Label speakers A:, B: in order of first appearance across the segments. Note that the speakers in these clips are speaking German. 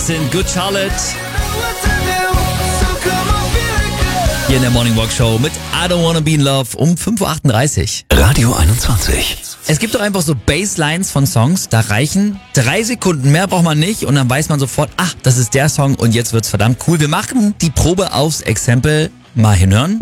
A: Das sind Good Charlotte. Hier in der Morning Walk Show mit I Don't Wanna Be in Love um 5.38 Uhr.
B: Radio 21.
A: Es gibt doch einfach so Basslines von Songs, da reichen 3 Sekunden, mehr braucht man nicht und dann weiß man sofort, ach, das ist der Song und jetzt wird's verdammt cool. Wir machen die Probe aufs Exempel. Mal hinhören.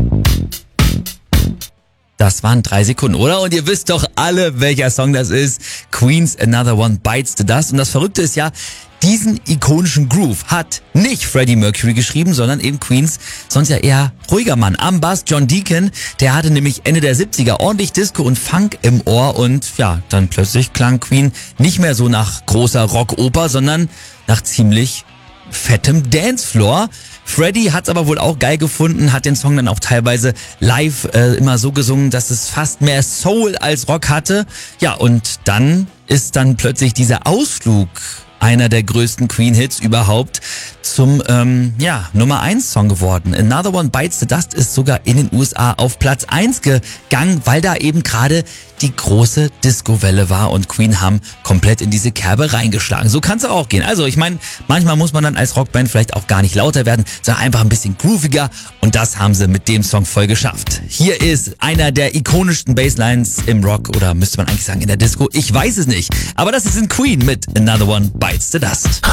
A: Das waren 3 Sekunden, oder? Und ihr wisst doch alle, welcher Song das ist. Queen's Another One Bites the Dust. Und das Verrückte ist ja, diesen ikonischen Groove hat nicht Freddie Mercury geschrieben, sondern eben Queens sonst ja eher ruhiger Mann. Am Bass John Deacon, der hatte nämlich Ende der 70er ordentlich Disco und Funk im Ohr und ja, dann plötzlich klang Queen nicht mehr so nach großer Rockoper, sondern nach ziemlich fettem Dancefloor. Freddie hat's aber wohl auch geil gefunden, hat den Song dann auch teilweise live immer so gesungen, dass es fast mehr Soul als Rock hatte. Ja, und dann ist dann plötzlich dieser Ausflug einer der größten Queen-Hits überhaupt zum Nummer 1 Song geworden. Another One Bites the Dust ist sogar in den USA auf Platz 1 gegangen, weil da eben gerade die große Disco-Welle war und Queen haben komplett in diese Kerbe reingeschlagen. So kann's auch gehen. Also ich meine, manchmal muss man dann als Rockband vielleicht auch gar nicht lauter werden, sondern einfach ein bisschen grooviger und das haben sie mit dem Song voll geschafft. Hier ist einer der ikonischsten Basslines im Rock oder müsste man eigentlich sagen in der Disco. Ich weiß es nicht. Aber das ist in Queen mit Another One Bites the Dust.